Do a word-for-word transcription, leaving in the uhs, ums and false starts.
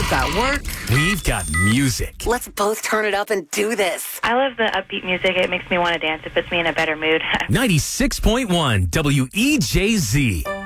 I've got work. We've got music. Let's both turn it up and do this. I love the upbeat music. It makes me want to dance. It puts me in a better mood. ninety-six point one W E J Z.